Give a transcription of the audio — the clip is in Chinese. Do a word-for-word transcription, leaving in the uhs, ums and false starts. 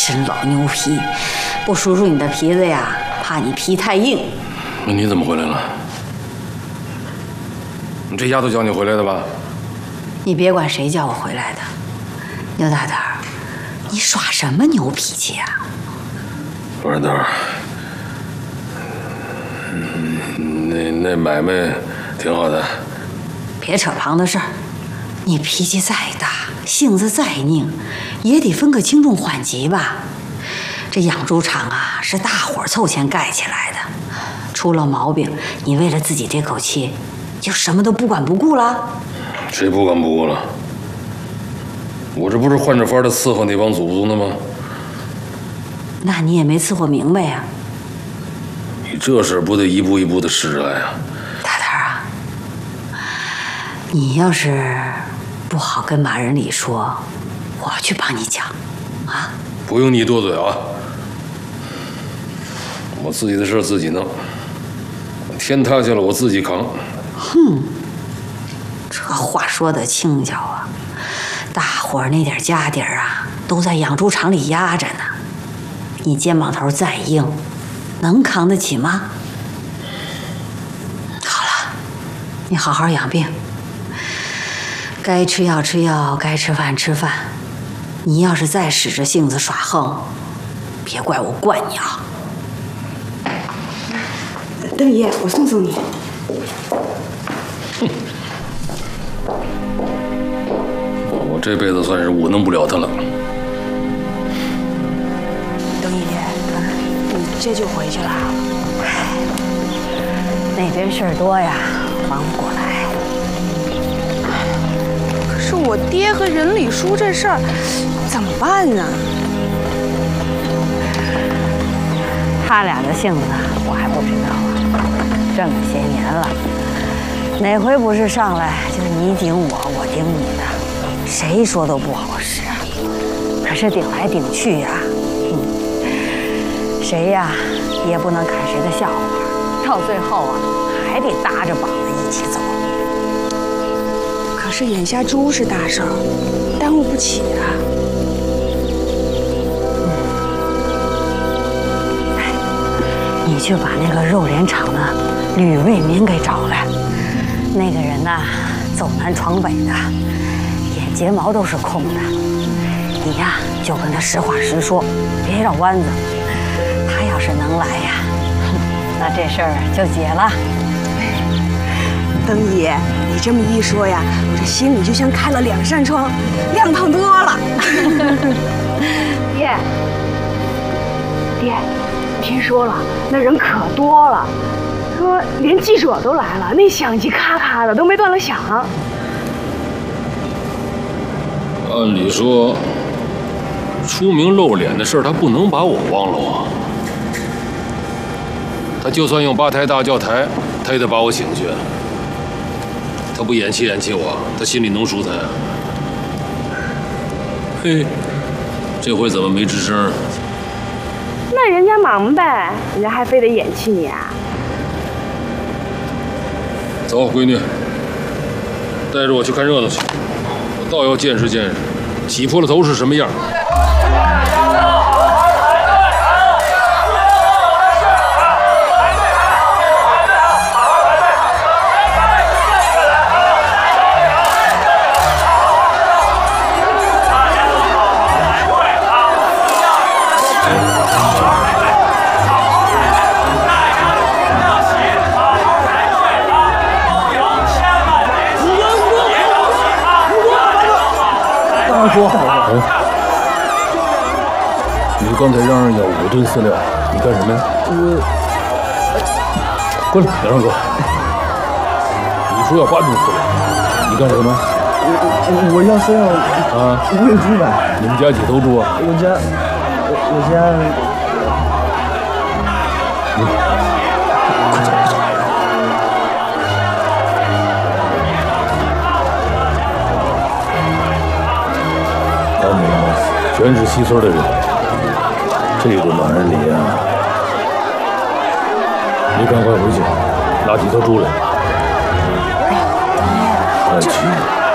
真老牛皮，不梳梳你的皮子呀，怕你皮太硬。 那你怎么回来了？你这丫头叫你回来的吧？ 你别管谁叫我回来的，牛大胆儿，你耍什么牛脾气呀？ 二豆，那那买卖挺好的。 别扯旁的事儿，你脾气再大，性子再拧，也得分个轻重缓急吧。这养猪场啊，是大伙儿凑钱盖起来的，出了毛病，你为了自己这口气，就什么都不管不顾了？ 谁不管不顾了？我这不是换着法的伺候那帮祖宗的吗？ 那你也没伺候明白呀。 你这事不得一步一步的试来呀？ 大胆啊，你要是不好跟马仁礼说，我去帮你讲，啊？ 不用你多嘴啊！我自己的事自己弄，天塌下了我自己扛。 哼，这话说得轻巧啊！大伙儿那点家底儿啊，都在养猪场里压着呢。你肩膀头再硬，能扛得起吗？好了，你好好养病，该吃药吃药，该吃饭吃饭。你要是再使着性子耍横，别怪我惯你啊！ 邓爷，我送送你。 哼，我这辈子算是忤弄不了他了。 邓爷，你这就回去了？ 那边事儿多呀，忙不过来。 可是我爹和任礼叔这事儿怎么办呢？ 他俩的性子我还不知道啊，这么些年了，哪回不是上来就你顶我，我顶你的，谁说都不好使啊。可是顶来顶去呀、啊，嗯，谁呀也不能看谁的笑话，到最后啊还得搭着膀子一起走。 可是眼下猪是大事儿，耽误不起啊。 你去把那个肉联厂的吕卫民给找来。那个人呐，走南闯北的，眼睫毛都是空的。你呀，就跟他实话实说，别绕弯子。他要是能来呀，那这事儿就解了。 邓爷，你这么一说呀，我这心里就像开了两扇窗，亮堂多了。 爹，爹。听说了，那人可多了，说连记者都来了，那响机咔咔的都没断了响。 按理说，出名露脸的事儿，他不能把我忘了啊。他就算用八抬大轿抬，他也得把我请去。他不演气演气我，他心里能舒坦啊。嘿，这回怎么没吱声？ 那人家忙呗，人家还非得演气你啊？ 走，闺女，带着我去看热闹去，我倒要见识见识，挤破了头是什么样。 说好了，你刚才让人要五吨饲料，你干什么呀？我，过来，梁二哥，你说要八吨饲料，你干什么？ 我我要饲料啊，喂猪呗。 你们家几头猪啊？ 我家，我我家， 你快走快走。他们全是西村的人，这个马仁礼啊，你赶快回去拿几头猪来。快去。